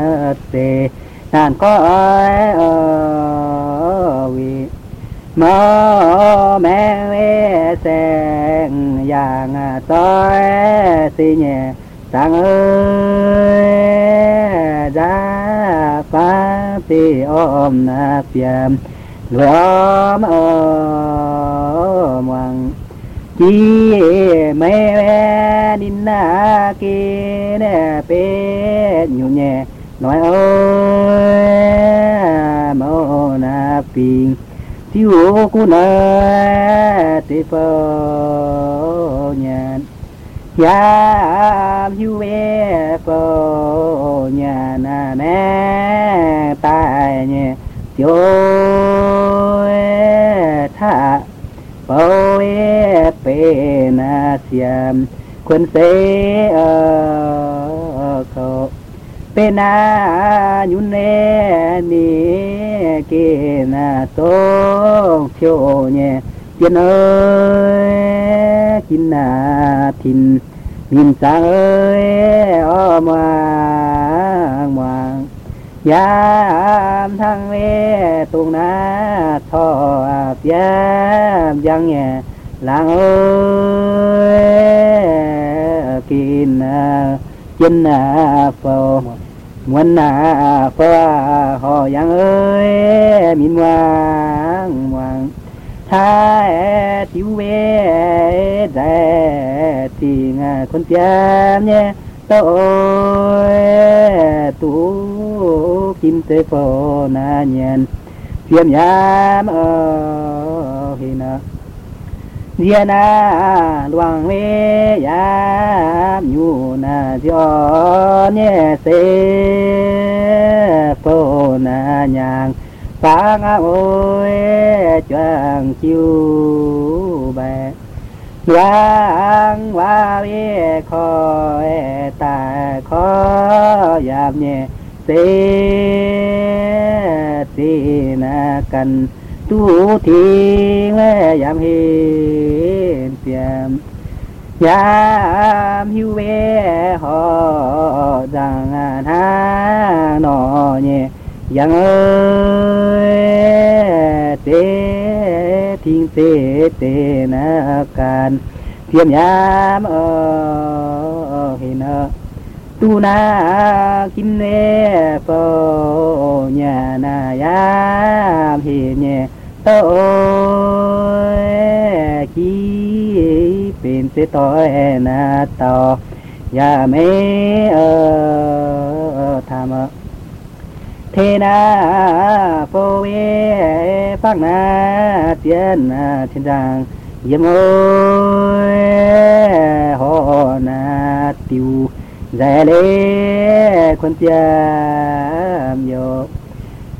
tề nàng có vì mơ mẹ sen vàng tối xì nhẹ sang ơi ra phá ti ôm na phiền người ôm hoàng chi mẹ đinh na kia nè bé nhủ nhẹ nói ơi mô na phiền thiếu cô nè tê phô nhàn yam hiu ve phô nhàn nè tai nhẹ tiêu tha phô pe na xiam quân se khâu pe na nhun nè ni ke na to phiêu nhẹ tiên ơi chín na thìn nhìn sang ơi hoàng hoàng yam thăng ve tung na thọ yam giang nhẹ làng ơi kín chân phò muốn phò họ giang ơi min hoàng hoàng thái thiếu về đại tình con tiêm nhé tôi tú kim tê phò na nhện phiêm yam hina diana luang ve yam nhu na jo nhé se phò na nhang sáng ôi choàng chiu bè loang hoa ve khói ta khó yam nhẹ se ti na cần tu thi yam hiền tiệm yam hiu ve họ rằng ha nọ nhẹ yang ơi tê thiên tê tê na can thiêm yam hình tu na kim nê phô nhà na yam hi nhẹ tôi chi bên tê tôi na to ya mê tham thế na phô về phát na tiền thiên giang yếm ơi họ na tiêu dài lê quân tiêm yo